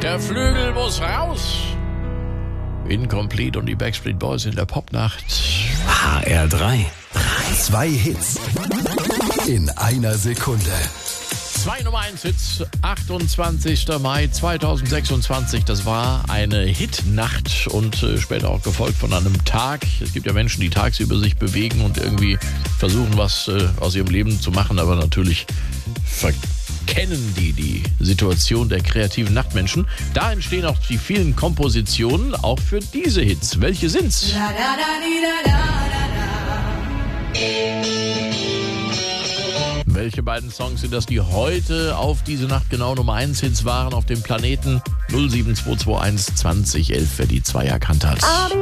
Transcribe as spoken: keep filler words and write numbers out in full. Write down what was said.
Der Flügel muss raus. Incomplete und die Backstreet Boys in der Popnacht. H R drei. Zwei Hits in einer Sekunde. Zwei Nummer eins Hits, achtundzwanzigster Mai zweitausendsechsundzwanzig. Das war eine Hitnacht und äh, später auch gefolgt von einem Tag. Es gibt ja Menschen, die tagsüber sich bewegen und irgendwie versuchen, was äh, aus ihrem Leben zu machen, aber natürlich verkennen die die Situation der kreativen Nachtmenschen. Da entstehen auch die vielen Kompositionen, auch für diese Hits. Welche sind's? La, da, da, di, da, da, da, da. Welche beiden Songs sind das, die heute auf diese Nacht genau Nummer eins Hits waren auf dem Planeten? null sieben zwei zwei eins zwanzig elf, wer die zwei erkannt hat.